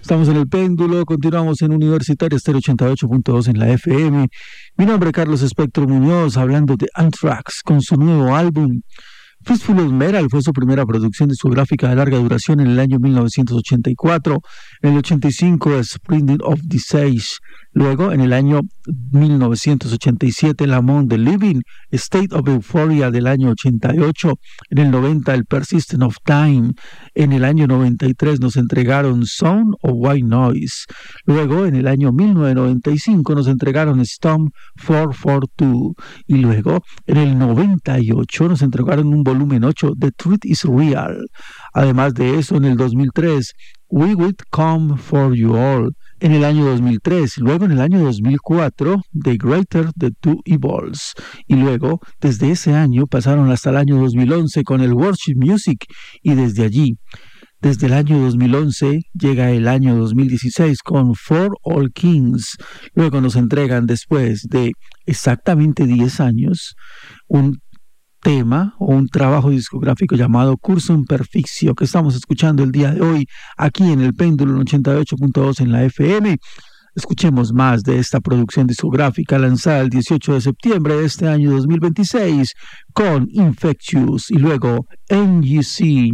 Estamos en el péndulo, continuamos en Universitaria Estéreo 88.2 en la FM. Mi nombre es Carlos Espectro Muñoz, hablando de Anthrax con su nuevo álbum. Fistful of Metal fue su primera producción discográfica de larga duración en el año 1984. En el 85, Spring of the Sage. Luego, en el año 1987, Lamont the Living, State of Euphoria del año 88. En el 90, el Persistent of Time. En el año 93 nos entregaron Sound of White Noise. Luego, en el año 1995, nos entregaron Stomp 442. Y luego, en el 98, nos entregaron un volumen 8, The Truth is Real. Además de eso, en el 2003, We Will Come for You All. En el año 2003, luego en el año 2004, The Greater the Two Evils. Y luego, desde ese año, pasaron hasta el año 2011 con el Worship Music. Y desde allí, desde el año 2011, llega el año 2016 con For All Kings. Luego nos entregan, después de exactamente 10 años, un tema o un trabajo discográfico llamado Cursum Perfectio, que estamos escuchando el día de hoy aquí en el péndulo en 88.2 en la FM. Escuchemos más de esta producción discográfica lanzada el 18 de septiembre de este año 2026 con Infectious y luego NGC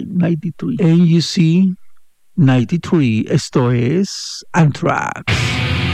93. NGC 93, esto es Anthrax.